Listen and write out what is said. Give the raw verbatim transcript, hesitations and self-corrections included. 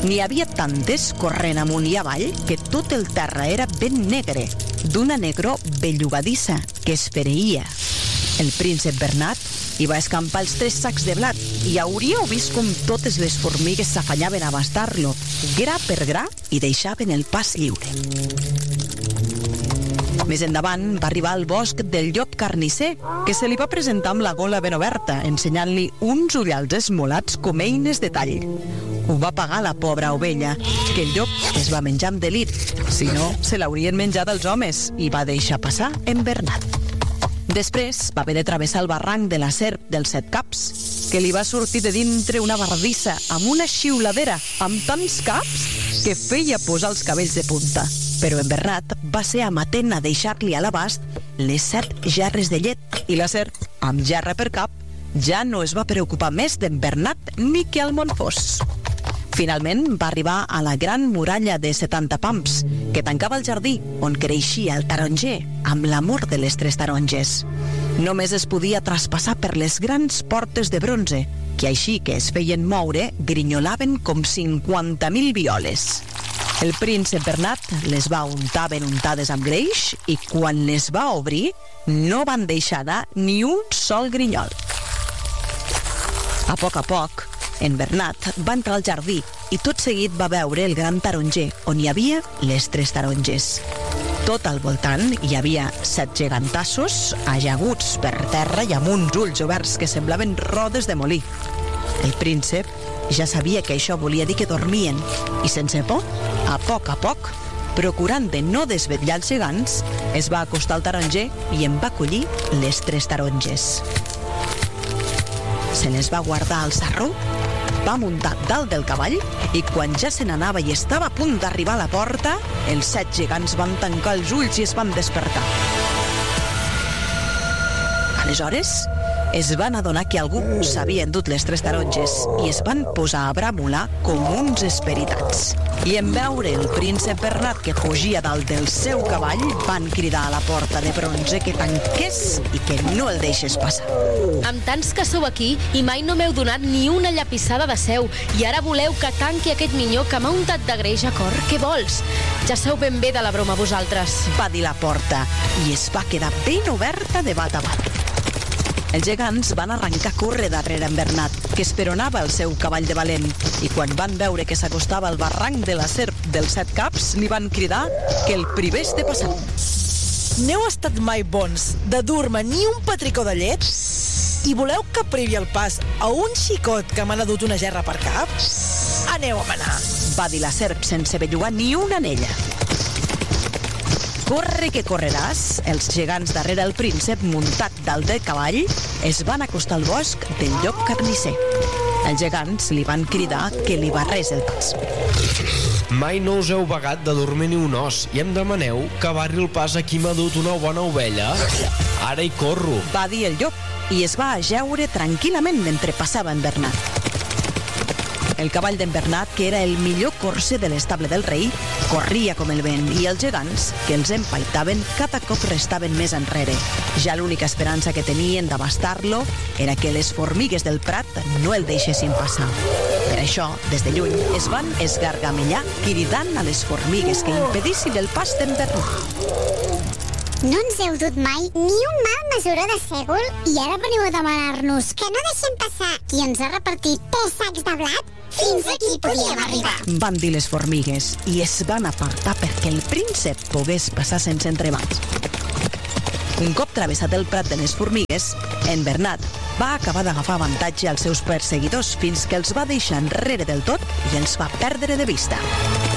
N'hi havia tantes corrent amunt i avall que tot el terra era ben negre, d'una negror bellugadissa que es fereïa. El príncep Bernat hi va escampar els tres sacs de blat i hauríeu vist com totes les formigues s'afanyaven a abastar-lo, gra per gra, i deixaven el pas lliure. Més endavant va arribar al bosc del llop carnisser, que se li va presentar amb la gola ben oberta, ensenyant-li uns ullals esmolats com eines de tall. Ho va pagar la pobra ovella, que el llop es va menjar amb delit, si no, se l'haurien menjat els homes, i va deixar passar en Bernat. Després va haver de travessar el barranc de la serp dels set caps, que li va sortir de dintre una bardissa amb una xiuladera amb tants caps que feia posar els cabells de punta. Però en Bernat va ser amatent a deixar-li a l'abast les set gerres de llet i la serp, amb gerra per cap, ja no es va preocupar més d'en Bernat ni que al món fos. Finalment va arribar a la gran muralla de setanta pams, que tancava el jardí on creixia el taronger, amb l'amor de les tres taronges. Només es podia traspassar per les grans portes de bronze, que així que es feien moure, grinyolaven com cinquanta mil violes. El príncep Bernat les va untar ben untades amb greix i quan les va obrir no van deixar anar ni un sol grinyol. A poc a poc, en Bernat va entrar al jardí i tot seguit va veure el gran taronger on hi havia les tres taronges. Tot al voltant hi havia set gegantassos ajaguts per terra i amb uns ulls oberts que semblaven rodes de molí. El príncep ja sabia que això volia dir que dormien i sense por, a poc a poc, procurant de no desvetllar els gegants, es va acostar al taronger i en va collir les tres taronges. Se les va guardar al sarró, va muntar dalt del cavall i quan ja se n'anava i estava a punt d'arribar a la porta, els set gegants van tancar els ulls i es van despertar. Aleshores, es van adonar que algú s'havia endut les tres taronges i es van posar a bramular com uns esperitats. I en veure el príncep Bernat que fugia dalt del seu cavall, van cridar a la porta de bronze que tanqués i que no el deixés passar. Amb tants que sou aquí i mai no m'heu donat ni una llapissada de seu i ara voleu que tanqui aquest minyó que m'ha untat de greix a cor? Què vols? Ja sou ben bé de la broma vosaltres. Va dir la porta i es va quedar ben oberta de bat a bat. Els gegants van arrencar a córrer darrere en Bernat, que esperonava el seu cavall de valent, i quan van veure que s'acostava al barranc de la serp dels set caps, li van cridar que el privés de passar. N'heu estat mai bons de dur-me ni un petricó de llet? I voleu que privi el pas a un xicot que m'ha dut una gerra per cap? Aneu a manar, va dir la serp sense bellugar ni una anella. Corre que correràs, els gegants darrere el príncep muntat dalt del cavall es van acostar al bosc del llop carnisser. Els gegants li van cridar que li barrés el pas. Mai no us heu vagat de dormir ni un os i em demaneu que barri el pas a qui m'ha dut una bona ovella? Ara hi corro, va dir el llop i es va ajeure tranquil·lament mentre passava en Bernat. El cavall d'en Bernat, que era el millor corser de l'estable del rei, corria com el vent i els gegants, que els empaitaven, cada cop restaven més enrere. Ja l'única esperança que tenien d'abastar-lo era que les formigues del prat no el deixessin passar. Per això, des de lluny, es van esgargamellar cridant a les formigues que impedissin el pas d'en Bernat. No ens heu dut mai ni un mal mesuró de sègol i ara veniu a demanar-nos que no deixem passar qui ens ha repartit tres sacs de blat? Fins aquí podíem arribar, van dir les formigues i es van apartar perquè el príncep pogués passar sense entrebancs. Un cop travessat el prat de les formigues, en Bernat va acabar d'agafar avantatge als seus perseguidors fins que els va deixar enrere del tot i els va perdre de vista.